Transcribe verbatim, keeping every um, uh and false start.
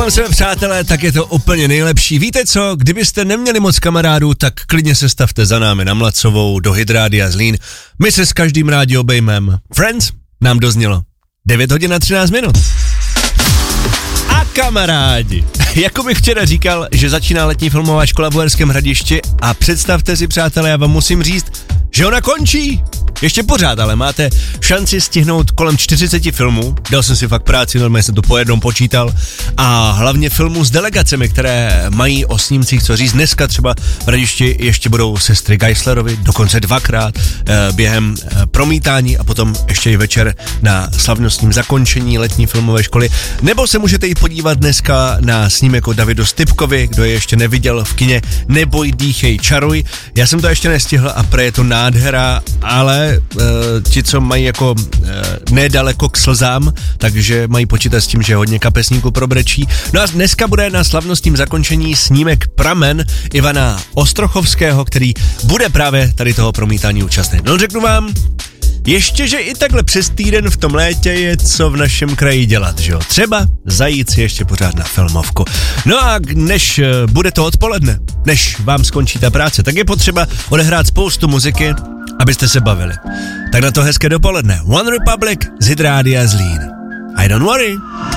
mám sebe přátelé, tak je to úplně nejlepší. Víte co, kdybyste neměli moc kamarádů, tak klidně se stavte za námi na Mlacovou do Hydrádia Zlín. My se s každým rádi obejmem. Friends, nám doznělo devět hodin a třináct minut. A kamarádi, jako bych včera říkal, že začíná letní filmová škola v Uherském Hradišti a představte si, přátelé, já vám musím říct, že ona končí. Ještě pořád, ale máte šanci stihnout kolem čtyřicet filmů. Dal jsem si fakt práci, normálně jsem to po jednom počítal. A hlavně filmů s delegacemi, které mají o snímcích co říct. Dneska třeba v Hradišti ještě budou sestry Geislerovi, dokonce dvakrát eh, během eh, promítání a potom ještě i večer na slavnostním zakončení letní filmové školy. Nebo se můžete jít podívat dneska na snímek o Davidu Stypkovi, kdo je ještě neviděl v kině Neboj, dýchej, čaruj. Já jsem to ještě nestihl a pre je to nádhera, ale Uh, ti, co mají jako uh, nedaleko k slzám, takže mají počítat s tím, že hodně kapesníků probrečí. No a dneska bude na slavnostním zakončení snímek Pramen Ivana Ostrochovského, který bude právě tady toho promítání účastný. No řeknu vám, ještě, že i takhle přes týden v tom létě je co v našem kraji dělat, že jo? Třeba zajít si ještě pořád na filmovku. No a než uh, bude to odpoledne, než vám skončí ta práce, tak je potřeba odehrát spoustu muziky, abyste se bavili. Tak na to hezké dopoledne. One Republic z Hydrádia Zlín. I don't worry.